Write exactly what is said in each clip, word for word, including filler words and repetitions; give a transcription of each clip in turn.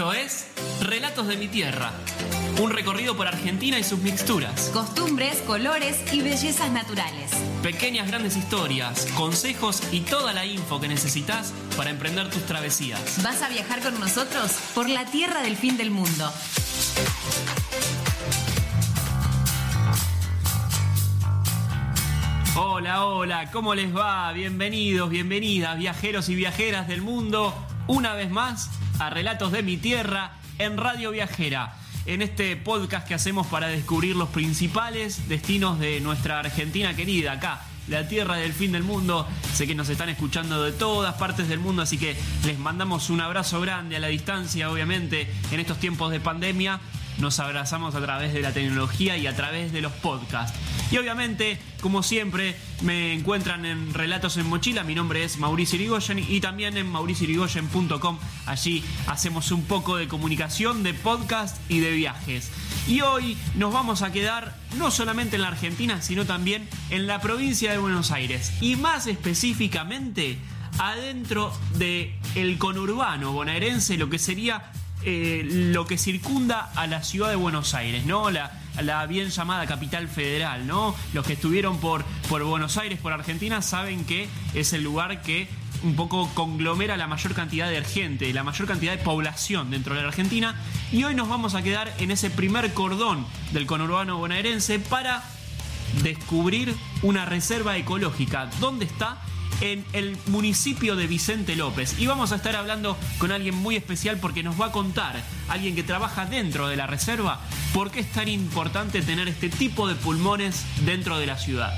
Esto es Relatos de mi Tierra, un recorrido por Argentina y sus mixturas, costumbres, colores y bellezas naturales. Pequeñas grandes historias, consejos y toda la info que necesitas para emprender tus travesías. ¿Vas a viajar con nosotros por la tierra del fin del mundo? Hola, hola, ¿cómo les va? Bienvenidos, bienvenidas, viajeros y viajeras del mundo, una vez más a Relatos de mi Tierra en Radio Viajera, en este podcast que hacemos para descubrir los principales destinos de nuestra Argentina querida, acá, la tierra del fin del mundo. Sé que nos están escuchando de todas partes del mundo, así que les mandamos un abrazo grande a la distancia, obviamente, en estos tiempos de pandemia. Nos abrazamos a través de la tecnología y a través de los podcasts. Y obviamente, como siempre, me encuentran en Relatos en Mochila. Mi nombre es Mauricio Irigoyen y también en mauricio irigoyen punto com. Allí hacemos un poco de comunicación, de podcast y de viajes. Y hoy nos vamos a quedar no solamente en la Argentina, sino también en la provincia de Buenos Aires. Y más específicamente, adentro del conurbano bonaerense, lo que sería Eh, lo que circunda a la ciudad de Buenos Aires, ¿no? La, la bien llamada capital federal, ¿no? Los que estuvieron por, por Buenos Aires, por Argentina, saben que es el lugar que un poco conglomera la mayor cantidad de gente, la mayor cantidad de población dentro de la Argentina. Y hoy nos vamos a quedar en ese primer cordón del conurbano bonaerense para descubrir una reserva ecológica. ¿Dónde está? En el municipio de Vicente López. Y vamos a estar hablando con alguien muy especial porque nos va a contar, alguien que trabaja dentro de la reserva, por qué es tan importante tener este tipo de pulmones dentro de la ciudad.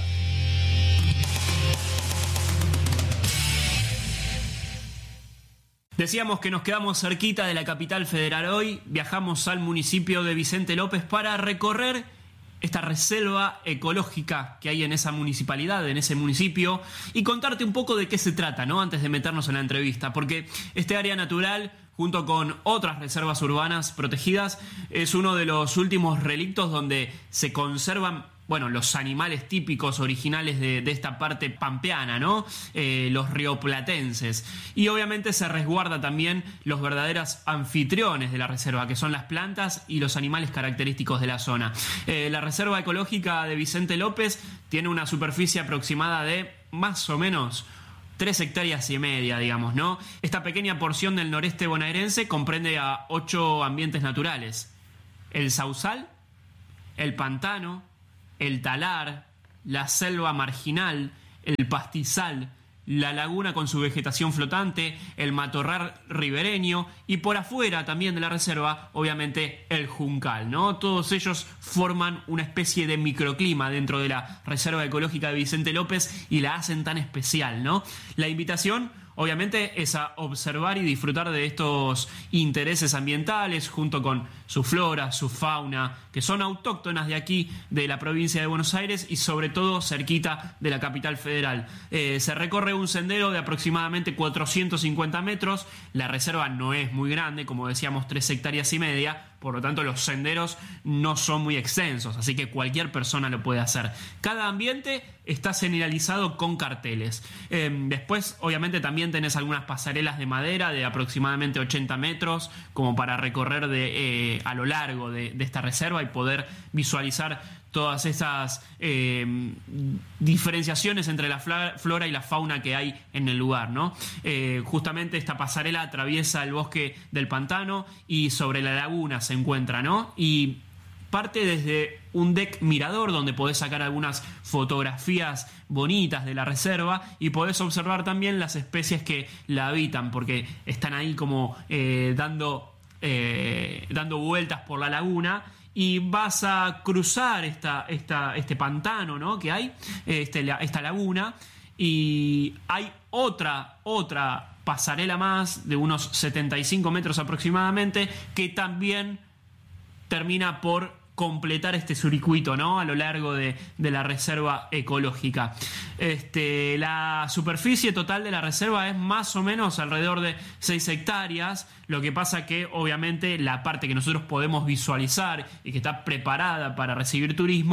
Decíamos que nos quedamos cerquita de la capital federal hoy. Viajamos al municipio de Vicente López para recorrer esta reserva ecológica que hay en esa municipalidad, en ese municipio, y contarte un poco de qué se trata, ¿no? Antes de meternos en la entrevista, porque este área natural, junto con otras reservas urbanas protegidas, es uno de los últimos relictos donde se conservan, bueno, los animales típicos originales de, de esta parte pampeana, ¿no? Eh, los rioplatenses. Y obviamente se resguarda también los verdaderos anfitriones de la reserva, que son las plantas y los animales característicos de la zona. Eh, la Reserva Ecológica de Vicente López tiene una superficie aproximada de más o menos tres hectáreas y media, digamos, ¿no? Esta pequeña porción del noreste bonaerense comprende a ocho ambientes naturales: el sausal, el pantano, el talar, la selva marginal, el pastizal, la laguna con su vegetación flotante, el matorral ribereño y por afuera también de la reserva, obviamente, el juncal, ¿no? Todos ellos forman una especie de microclima dentro de la Reserva Ecológica de Vicente López y la hacen tan especial, ¿no? La invitación, obviamente, es a observar y disfrutar de estos intereses ambientales junto con su flora, su fauna, que son autóctonas de aquí, de la provincia de Buenos Aires y sobre todo cerquita de la capital federal. Eh, se recorre un sendero de aproximadamente cuatrocientos cincuenta metros. La reserva no es muy grande, como decíamos, tres hectáreas y media. Por lo tanto, los senderos no son muy extensos, así que cualquier persona lo puede hacer. Cada ambiente está señalizado con carteles. Eh, después, obviamente, también tenés algunas pasarelas de madera de aproximadamente ochenta metros, como para recorrer de, eh, a lo largo de, de esta reserva y poder visualizar todas esas eh, diferenciaciones entre la flora y la fauna que hay en el lugar, ¿no? Eh, justamente esta pasarela atraviesa el bosque del pantano y sobre la laguna se encuentra, ¿no? Y parte desde un deck mirador donde podés sacar algunas fotografías bonitas de la reserva y podés observar también las especies que la habitan, porque están ahí como eh, dando, eh, dando vueltas por la laguna. Y vas a cruzar esta, esta, este pantano, ¿no? que hay, este, la, esta laguna, y hay otra, otra pasarela más de unos setenta y cinco metros aproximadamente, que también termina por completar este circuito, ¿no? a lo largo de, de la reserva ecológica. Este, la superficie total de la reserva es más o menos alrededor de seis hectáreas, lo que pasa que obviamente la parte que nosotros podemos visualizar y que está preparada para recibir turismo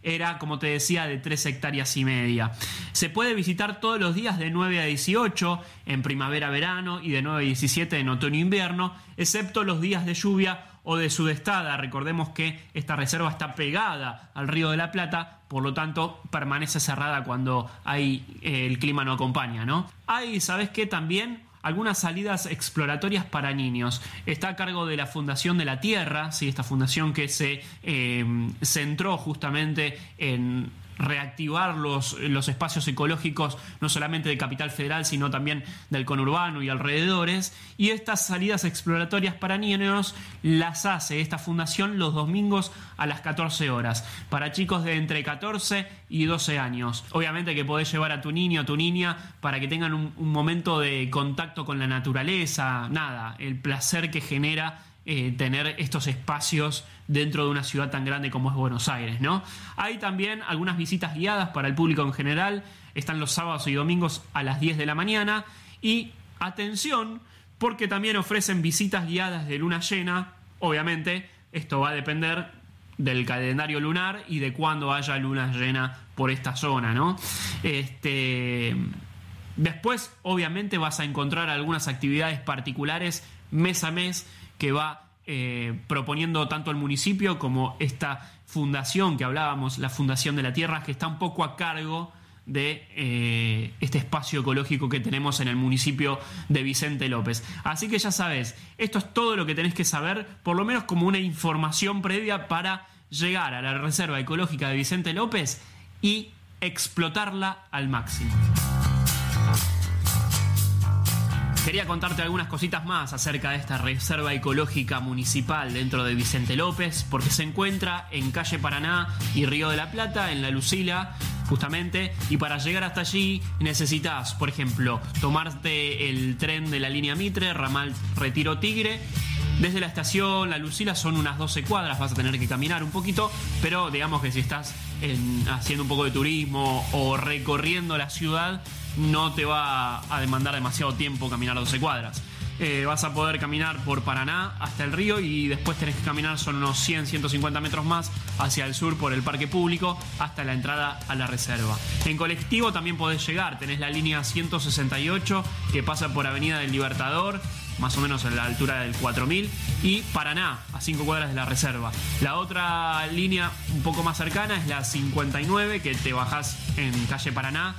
era, como te decía, de tres hectáreas y media. Se puede visitar todos los días de nueve a dieciocho en primavera-verano y de nueve a diecisiete en otoño-invierno, excepto los días de lluvia o de sudestada. Recordemos que esta reserva está pegada al Río de la Plata, por lo tanto permanece cerrada cuando hay, eh, el clima no acompaña, ¿no? Hay, ¿sabes qué? También algunas salidas exploratorias para niños. Está a cargo de la Fundación de la Tierra, ¿sí? Esta fundación que se eh, centró justamente en reactivar los, los espacios ecológicos, no solamente de Capital Federal, sino también del conurbano y alrededores. Y estas salidas exploratorias para niños las hace esta fundación los domingos a las catorce horas, para chicos de entre catorce y doce años. Obviamente que podés llevar a tu niño o a tu niña para que tengan un, un momento de contacto con la naturaleza, nada, el placer que genera Eh, tener estos espacios dentro de una ciudad tan grande como es Buenos Aires, ¿no? Hay también algunas visitas guiadas para el público en general. Están los sábados y domingos a las diez de la mañana. Y atención, porque también ofrecen visitas guiadas de luna llena. Obviamente, esto va a depender del calendario lunar y de cuándo haya luna llena por esta zona, ¿no? Este... Después, obviamente, vas a encontrar algunas actividades particulares mes a mes que va eh, proponiendo tanto el municipio como esta fundación que hablábamos, la Fundación de la Tierra, que está un poco a cargo de eh, este espacio ecológico que tenemos en el municipio de Vicente López. Así que ya sabes, esto es todo lo que tenés que saber, por lo menos como una información previa para llegar a la Reserva Ecológica de Vicente López y explotarla al máximo. Quería contarte algunas cositas más acerca de esta reserva ecológica municipal dentro de Vicente López, porque se encuentra en calle Paraná y Río de la Plata, en La Lucila, justamente, y para llegar hasta allí necesitas, por ejemplo, tomarte el tren de la línea Mitre, ramal Retiro Tigre. Desde la estación La Lucila son unas doce cuadras, vas a tener que caminar un poquito, pero digamos que si estás en, haciendo un poco de turismo o recorriendo la ciudad, no te va a demandar demasiado tiempo caminar doce cuadras. Eh, vas a poder caminar por Paraná hasta el río y después tenés que caminar, son unos cien, ciento cincuenta metros más hacia el sur por el parque público hasta la entrada a la reserva. En colectivo también podés llegar, tenés la línea ciento sesenta y ocho que pasa por Avenida del Libertador, más o menos a la altura del cuatro mil, y Paraná, a cinco cuadras de la reserva. La otra línea un poco más cercana es la cincuenta y nueve, que te bajás en calle Paraná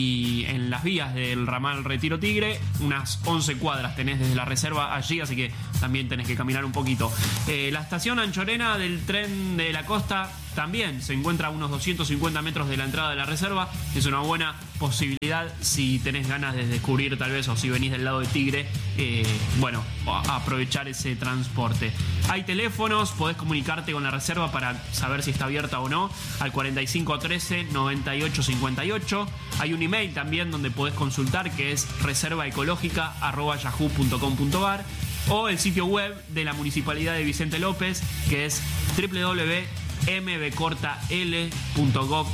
y en las vías del ramal Retiro Tigre, unas once cuadras tenés desde la reserva allí, así que también tenés que caminar un poquito. Eh, la estación Anchorena del tren de la costa también se encuentra a unos doscientos cincuenta metros de la entrada de la reserva. Es una buena posibilidad si tenés ganas de descubrir, tal vez, o si venís del lado de Tigre, eh, bueno, a aprovechar ese transporte. Hay teléfonos, podés comunicarte con la reserva para saber si está abierta o no, al cuarenta y cinco trece noventa y ocho cincuenta y ocho. Hay un email también donde podés consultar, que es reserva ecológica arroba yahoo punto com punto ar, o el sitio web de la Municipalidad de Vicente López, que es doble u doble u doble u punto m b corta l punto gov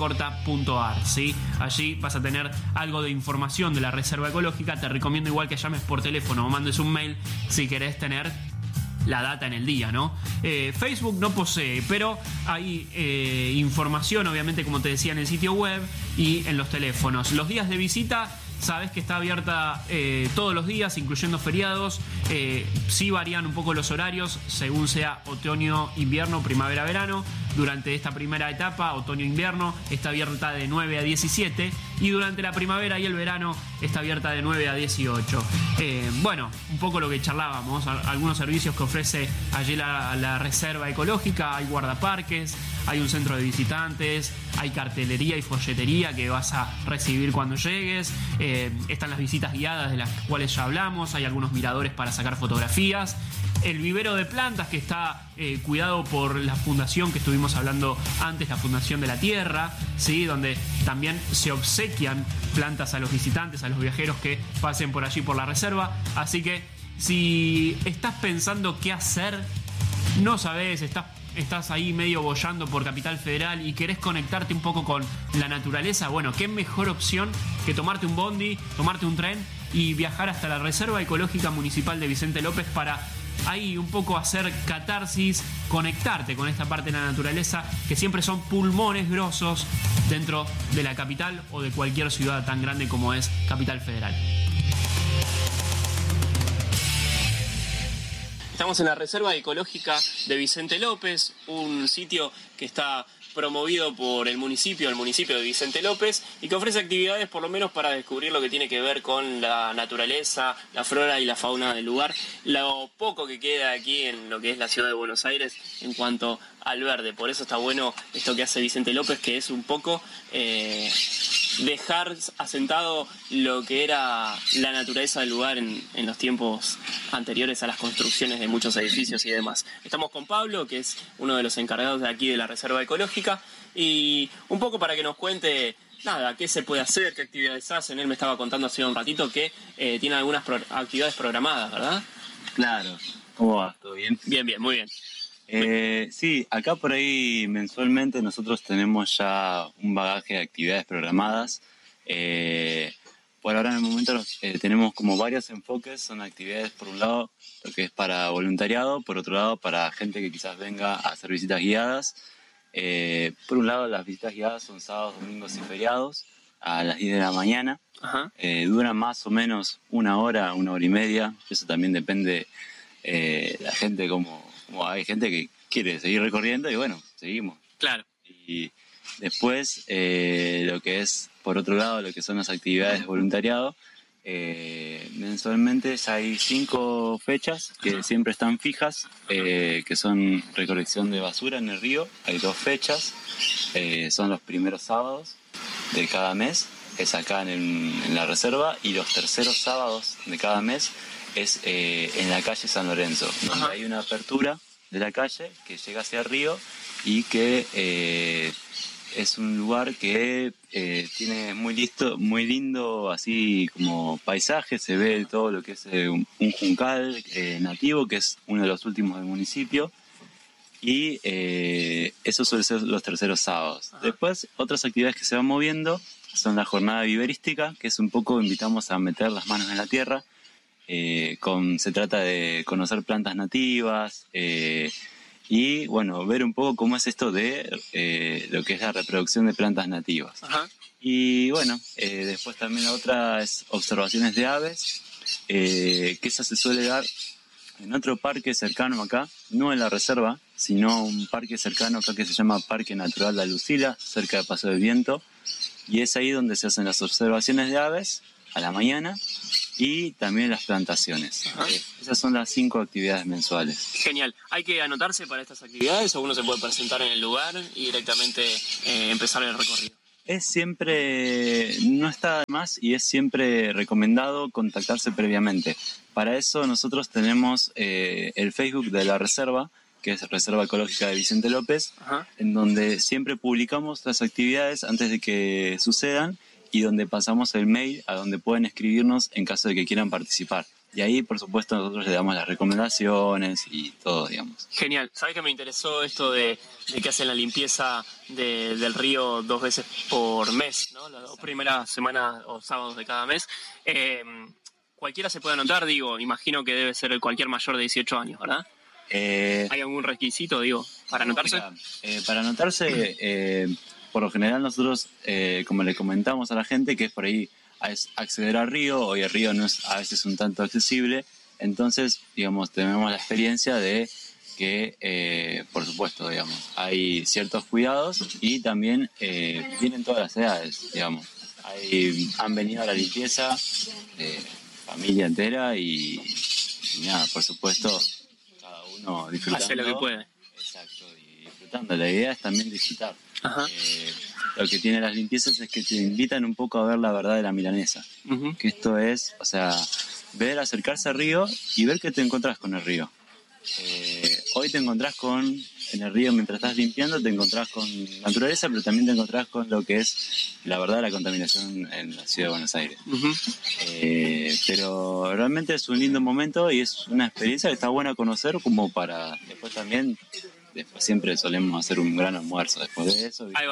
punto ar, ¿sí? Allí vas a tener algo de información de la reserva ecológica. Te recomiendo igual que llames por teléfono o mandes un mail si querés tener la data en el día, ¿no? Eh, Facebook no posee, pero hay eh, información, obviamente, como te decía, en el sitio web y en los teléfonos. Los días de visita, sabes que está abierta eh, todos los días, incluyendo feriados. Eh, sí varían un poco los horarios según sea otoño, invierno, primavera, verano. Durante esta primera etapa, otoño-invierno, está abierta de nueve a diecisiete, y durante la primavera y el verano está abierta de nueve a dieciocho. Eh, bueno, un poco lo que charlábamos, algunos servicios que ofrece allí la, la reserva ecológica. Hay guardaparques, hay un centro de visitantes, hay cartelería y folletería que vas a recibir cuando llegues. Eh, están las visitas guiadas de las cuales ya hablamos, hay algunos miradores para sacar fotografías. El vivero de plantas que está eh, cuidado por la fundación que estuvimos hablando antes, la Fundación de la Tierra, ¿sí? Donde también se obsequian plantas a los visitantes, a los viajeros que pasen por allí por la reserva. Así que si estás pensando qué hacer, no sabes, estás estás ahí medio boyando por Capital Federal y querés conectarte un poco con la naturaleza, bueno, qué mejor opción que tomarte un bondi, tomarte un tren y viajar hasta la Reserva Ecológica Municipal de Vicente López para ahí un poco hacer catarsis, conectarte con esta parte de la naturaleza que siempre son pulmones grosos dentro de la capital o de cualquier ciudad tan grande como es Capital Federal. Estamos en la Reserva Ecológica de Vicente López, un sitio que está promovido por el municipio, el municipio de Vicente López, y que ofrece actividades por lo menos para descubrir lo que tiene que ver con la naturaleza, la flora y la fauna del lugar, lo poco que queda aquí en lo que es la ciudad de Buenos Aires en cuanto al verde. Por eso está bueno esto que hace Vicente López, que es un poco eh, dejar asentado lo que era la naturaleza del lugar en, en los tiempos anteriores a las construcciones de muchos edificios y demás. Estamos con Pablo, que es uno de los encargados de aquí de la Reserva Ecológica, y un poco para que nos cuente nada, qué se puede hacer, qué actividades hacen. Él me estaba contando hace un ratito que eh, tiene algunas pro- actividades programadas, ¿verdad? Claro. ¿Cómo va? ¿Todo bien? Bien, bien, muy bien. Eh, sí, acá por ahí mensualmente nosotros tenemos ya un bagaje de actividades programadas. Eh, por ahora en el momento los, eh, tenemos como varios enfoques. Son actividades por un lado lo que es para voluntariado, por otro lado para gente que quizás venga a hacer visitas guiadas. Eh, por un lado las visitas guiadas son sábados, domingos y feriados a las diez de la mañana. Ajá. Eh, duran más o menos una hora, una hora y media. Eso también depende eh, la gente como... Como hay gente que quiere seguir recorriendo y bueno, seguimos. Claro. Y después, eh, lo que es, por otro lado, lo que son las actividades de voluntariado, eh, mensualmente ya hay cinco fechas que siempre están fijas, eh, que son recolección de basura en el río. Hay dos fechas, eh, son los primeros sábados de cada mes, es acá en, el, en la reserva, y los terceros sábados de cada mes es eh, en la calle San Lorenzo, donde Ajá. hay una apertura de la calle que llega hacia el río y que eh, es un lugar que eh, tiene muy listo, muy lindo así como paisaje. Se ve todo lo que es eh, un, un juncal eh, nativo, que es uno de los últimos del municipio, y eh, eso suele ser los terceros sábados. Ajá. Después, otras actividades que se van moviendo son la jornada viverística, que es un poco, invitamos a meter las manos en la tierra. Eh, con, se trata de conocer plantas nativas eh, y bueno, ver un poco cómo es esto de eh, lo que es la reproducción de plantas nativas. Ajá. Y bueno, eh, después también la otra es observaciones de aves, eh, que esa se suele dar en otro parque cercano acá, no en la reserva, sino un parque cercano acá que se llama Parque Natural La Lucila, cerca de Paso del Viento, y es ahí donde se hacen las observaciones de aves a la mañana y también las plantaciones. Eh, esas son las cinco actividades mensuales. Genial. ¿Hay que anotarse para estas actividades o uno se puede presentar en el lugar y directamente eh, empezar el recorrido? Es siempre, no está de más y es siempre recomendado contactarse previamente. Para eso nosotros tenemos eh, el Facebook de la Reserva, que es Reserva Ecológica de Vicente López, Ajá. en donde siempre publicamos las actividades antes de que sucedan y donde pasamos el mail a donde pueden escribirnos en caso de que quieran participar. Y ahí, por supuesto, nosotros le damos las recomendaciones y todo, digamos. Genial. ¿Sabes que me interesó esto de, de que hacen la limpieza de, del río dos veces por mes, ¿no? Las dos primeras semanas o sábados de cada mes. Eh, cualquiera se puede anotar, digo, imagino que debe ser cualquier mayor de dieciocho años, ¿verdad? Eh, ¿Hay algún requisito, digo, para anotarse? Mira, eh, para anotarse, eh, por lo general nosotros, eh, como le comentamos a la gente, que es por ahí es acceder al río, hoy el río no es a veces un tanto accesible, entonces, digamos, tenemos la experiencia de que, eh, por supuesto, digamos, hay ciertos cuidados y también eh, vienen todas las edades, digamos. Hay, han venido a la limpieza de familia entera y, y nada, por supuesto, cada uno disfrutando. Hace lo que puede. Exacto, y disfrutando. La idea es también disfrutar. Ajá. Eh, lo que tiene las limpiezas es que te invitan un poco a ver la verdad de la milanesa. Uh-huh. Que esto es, o sea, ver, acercarse al río y ver qué te encontrás con el río. Eh, hoy te encontrás con, en el río mientras estás limpiando, te encontrás con naturaleza, pero también te encontrás con lo que es la verdad de la contaminación en la ciudad de Buenos Aires. Uh-huh. Eh, pero realmente es un lindo momento y es una experiencia que está buena conocer como para después también, después siempre solemos hacer un gran almuerzo después de eso. Ahí va.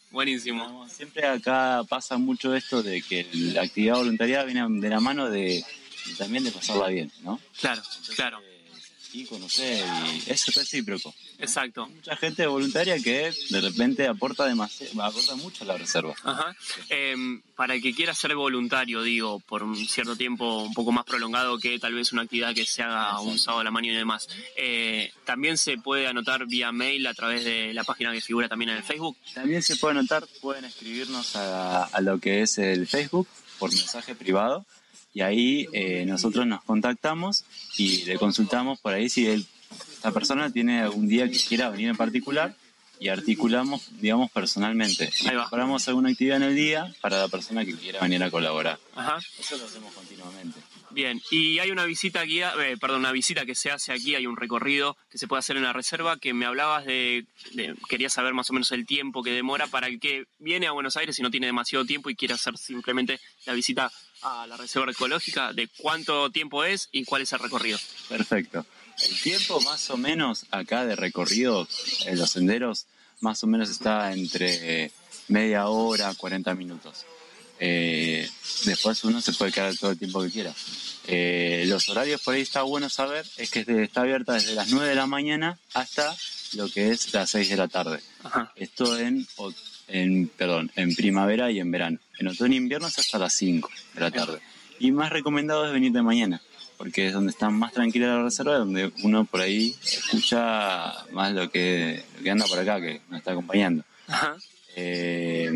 buenísimo. Como siempre acá pasa mucho esto de que la actividad voluntaria viene de la mano de también de pasarla bien, ¿no? Claro, Entonces, claro. Y conocer, y es recíproco. Exacto. Hay mucha gente voluntaria que de repente aporta demasiado, aporta mucho a la reserva. Ajá. Eh, para el que quiera ser voluntario, digo, por un cierto tiempo un poco más prolongado que tal vez una actividad que se haga un sábado a la mañana y demás, eh, también se puede anotar vía mail a través de la página que figura también en el Facebook. También se puede anotar, pueden escribirnos a, a lo que es el Facebook por mensaje privado. Y ahí eh, nosotros nos contactamos y le consultamos por ahí si él, la persona tiene algún día que quiera venir en particular y articulamos, digamos, personalmente. Ahí va. Preparamos alguna actividad en el día para la persona que quiera venir a colaborar. Ajá. Eso lo hacemos continuamente. Bien, y hay una visita guía, eh, perdón, una visita que se hace aquí, hay un recorrido que se puede hacer en la reserva, que me hablabas de, de, quería saber más o menos el tiempo que demora para el que viene a Buenos Aires y no tiene demasiado tiempo y quiere hacer simplemente la visita a la reserva ecológica, de cuánto tiempo es y cuál es el recorrido. Perfecto. El tiempo más o menos acá de recorrido en los senderos más o menos está entre media hora, cuarenta minutos. Eh, después uno se puede quedar todo el tiempo que quiera. Eh, los horarios por ahí está bueno saber, es que está abierta desde las nueve de la mañana hasta lo que es las seis de la tarde. Ajá. Esto en, en, perdón, en primavera y en verano. En otoño e invierno es hasta las cinco de la tarde. Y más recomendado es venir de mañana, porque es donde está más tranquila la reserva, donde uno por ahí escucha más lo que, lo que anda por acá, que nos está acompañando. Ajá. Eh,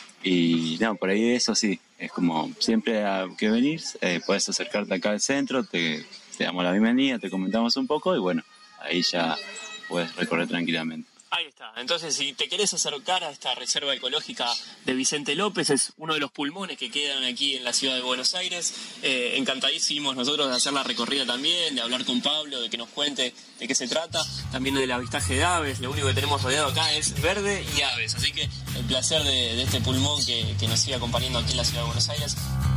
y no, por ahí eso sí, es como siempre que venís, eh, puedes acercarte acá al centro, te, te damos la bienvenida, te comentamos un poco y bueno, ahí ya puedes recorrer tranquilamente. Ahí está. Entonces, si te querés acercar a esta reserva ecológica de Vicente López, es uno de los pulmones que quedan aquí en la ciudad de Buenos Aires. Eh, encantadísimos nosotros de hacer la recorrida también, de hablar con Pablo, de que nos cuente de qué se trata. También del avistaje de aves. Lo único que tenemos rodeado acá es verde y aves. Así que el placer de, de este pulmón que, que nos sigue acompañando aquí en la ciudad de Buenos Aires.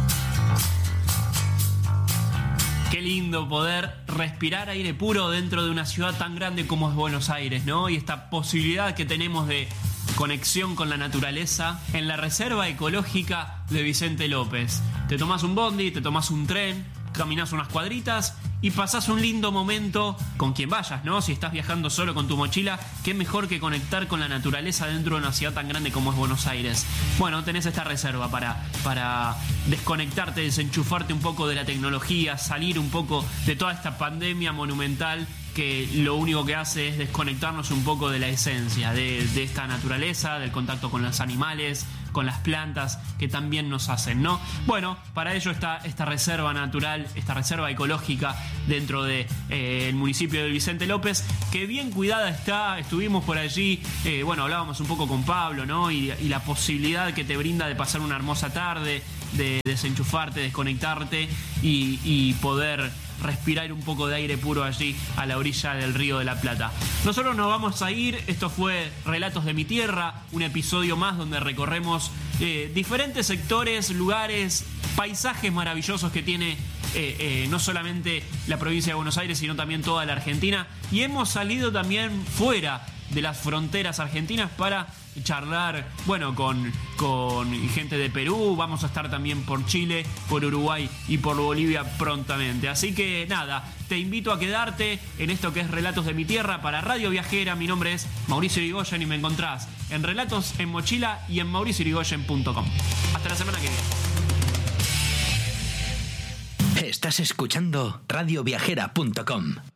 Qué lindo poder respirar aire puro dentro de una ciudad tan grande como es Buenos Aires, ¿no? Y esta posibilidad que tenemos de conexión con la naturaleza en la reserva ecológica de Vicente López. Te tomás un bondi, te tomás un tren, caminás unas cuadritas y pasás un lindo momento con quien vayas, ¿no? Si estás viajando solo con tu mochila, qué mejor que conectar con la naturaleza dentro de una ciudad tan grande como es Buenos Aires. Bueno, tenés esta reserva para, para desconectarte, desenchufarte un poco de la tecnología, salir un poco de toda esta pandemia monumental que lo único que hace es desconectarnos un poco de la esencia, de, de esta naturaleza, del contacto con los animales, con las plantas que también nos hacen, ¿no? Bueno, para ello está esta reserva natural, esta reserva ecológica dentro del de, eh, municipio de Vicente López, que bien cuidada está. Estuvimos por allí, eh, bueno, hablábamos un poco con Pablo, ¿no? Y, y la posibilidad que te brinda de pasar una hermosa tarde, de desenchufarte, desconectarte y, y poder respirar un poco de aire puro allí a la orilla del Río de la Plata. Nosotros nos vamos a ir, esto fue Relatos de mi Tierra, un episodio más donde recorremos eh, diferentes sectores, lugares, paisajes maravillosos que tiene eh, eh, no solamente la provincia de Buenos Aires, sino también toda la Argentina, y hemos salido también fuera de las fronteras argentinas para charlar, bueno, con, con gente de Perú. Vamos a estar también por Chile, por Uruguay y por Bolivia prontamente. Así que nada, te invito a quedarte en esto que es Relatos de mi Tierra para Radio Viajera. Mi nombre es Mauricio Irigoyen y me encontrás en Relatos en Mochila y en mauricio irigoyen punto com. Hasta la semana que viene. Estás escuchando radio viajera punto com.